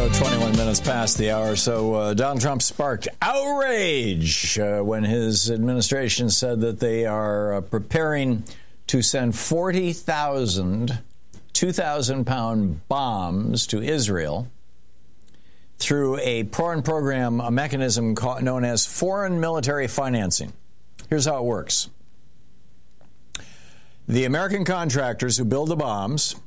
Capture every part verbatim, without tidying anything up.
Oh, twenty-one minutes past the hour. So uh, Donald Trump sparked outrage uh, when his administration said that they are uh, preparing to send forty thousand two thousand pound bombs to Israel through a foreign program, a mechanism called, known as foreign military financing. Here's how it works. The American contractors who build the bombs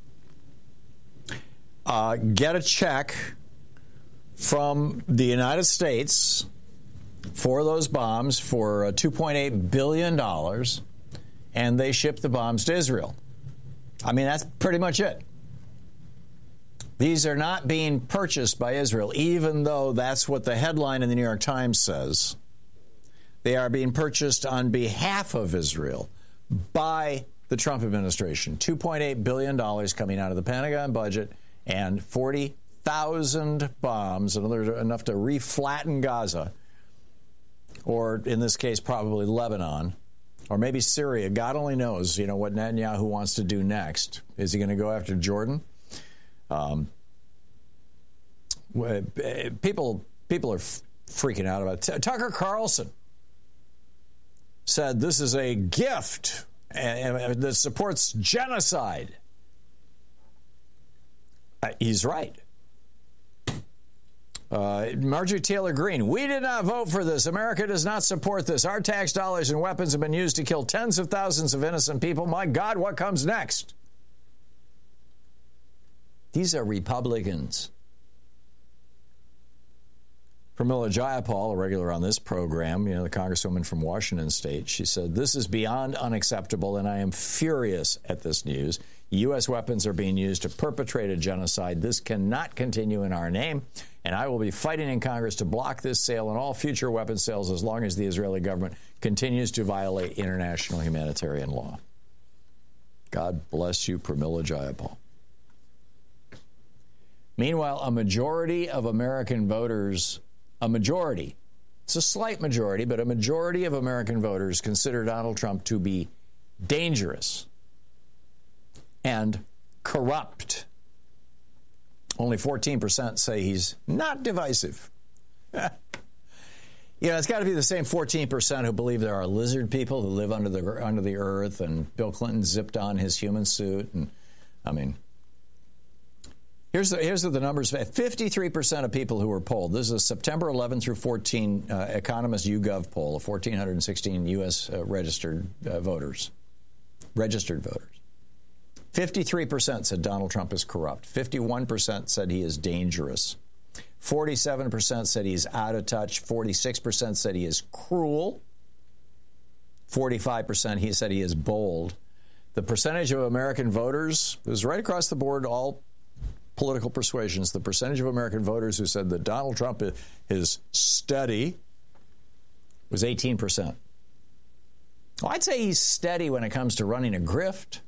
uh, get a check from the United States for those bombs for uh, two point eight billion dollars, and they ship the bombs to Israel. I mean, that's pretty much it. These are not being purchased by Israel, even though that's what the headline in the New York Times says. They are being purchased on behalf of Israel by the Trump administration. two point eight billion dollars coming out of the Pentagon budget and forty thousand bombs, enough to re-flatten Gaza, or in this case, probably Lebanon, or maybe Syria. God only knows, you know, what Netanyahu wants to do next. Is he going to go after Jordan? Um, people, people are f- freaking out about it. Tucker Carlson said this is a gift that supports genocide. Uh, he's right. Uh, Marjorie Taylor Greene, we did not vote for this. America does not support this. Our tax dollars and weapons have been used to kill tens of thousands of innocent people. My God, what comes next? These are Republicans. Pramila Jayapal, a regular on this program, you know, the congresswoman from Washington State, she said, this is beyond unacceptable, and I am furious at this news. U S weapons are being used to perpetrate a genocide. This cannot continue in our name, and I will be fighting in Congress to block this sale and all future weapon sales as long as the Israeli government continues to violate international humanitarian law. God bless you, Pramila Jayapal. Meanwhile, a majority of American voters, a majority, it's a slight majority, but a majority of American voters consider Donald Trump to be dangerous and corrupt. Only fourteen percent say he's not divisive. You know, it's got to be the same fourteen percent who believe there are lizard people who live under the under the earth, and Bill Clinton zipped on his human suit. And I mean, here's the here's the numbers. fifty-three percent of people who were polled. This is a September eleventh through fourteen uh, Economist YouGov poll of one thousand four hundred sixteen U S uh, registered uh, voters. Registered voters. fifty-three percent said Donald Trump is corrupt. fifty-one percent said he is dangerous. forty-seven percent said he's out of touch. forty-six percent said he is cruel. forty-five percent he said he is bold. The percentage of American voters is right across the board, all political persuasions. The percentage of American voters who said that Donald Trump is steady was eighteen percent. Well, I'd say he's steady when it comes to running a grift.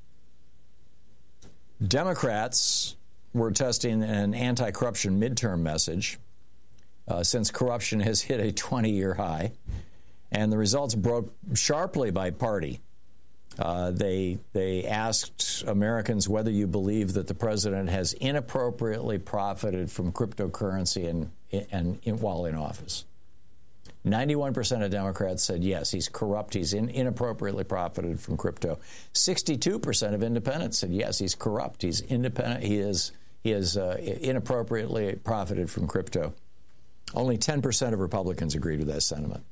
Democrats were testing an anti-corruption midterm message uh, since corruption has hit a twenty-year high, and the results broke sharply by party. Uh, they they asked Americans whether you believe that the president has inappropriately profited from cryptocurrency and, and, and while in office. ninety-one percent of Democrats said yes, he's corrupt, he's in, inappropriately profited from crypto. sixty-two percent of independents said yes, he's corrupt, he's independent, he is he has uh, inappropriately profited from crypto. Only ten percent of Republicans agreed with that sentiment.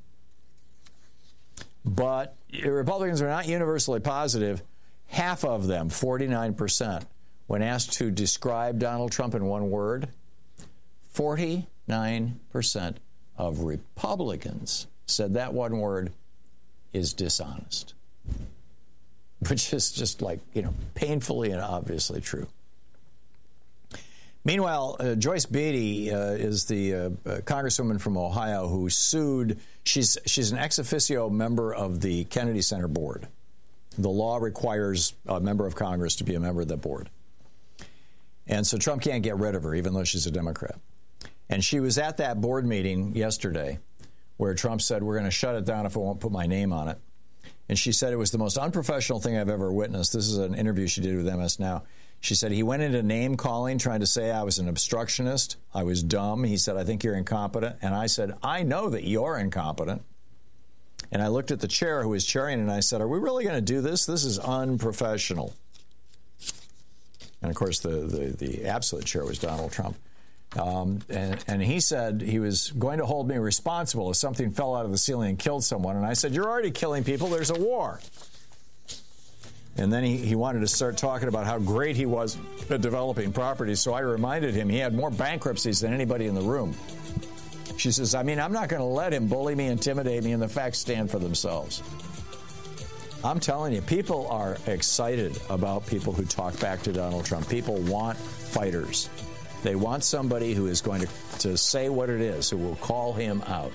But Republicans are not universally positive. Half of them, forty-nine percent, when asked to describe Donald Trump in one word, forty-nine percent of Republicans said that one word is dishonest, which is just like, you know, painfully and obviously true. Meanwhile, uh, Joyce Beatty uh, is the uh, uh, congresswoman from Ohio who sued. She's she's an ex officio member of the Kennedy Center board. The law requires a member of Congress to be a member of that board. And so Trump can't get rid of her, even though she's a Democrat. And she was at that board meeting yesterday where Trump said, we're going to shut it down if I won't put my name on it. And she said it was the most unprofessional thing I've ever witnessed. This is an interview she did with M S Now. She said, he went into name calling, trying to say I was an obstructionist. I was dumb. He said, I think you're incompetent. And I said, I know that you're incompetent. And I looked at the chair who was chairing, and I said, are we really going to do this? This is unprofessional. And, of course, the, the, the absolute chair was Donald Trump. Um, and, and he said he was going to hold me responsible if something fell out of the ceiling and killed someone. And I said, you're already killing people. There's a war. And then he, he wanted to start talking about how great he was at developing properties. So I reminded him he had more bankruptcies than anybody in the room. She says, I mean, I'm not going to let him bully me, intimidate me, and the facts stand for themselves. I'm telling you, people are excited about people who talk back to Donald Trump. People want fighters. They want somebody who is going to, to say what it is, who will call him out.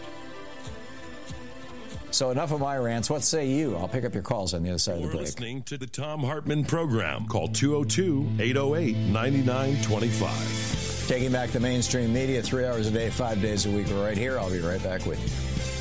So enough of my rants. What say you? I'll pick up your calls on the other side You're of the break. Listening to the Thom Hartmann program. Call two oh two, eight oh eight, nine nine two five. Taking back the mainstream media three hours a day, five days a week, right here. I'll be right back with you.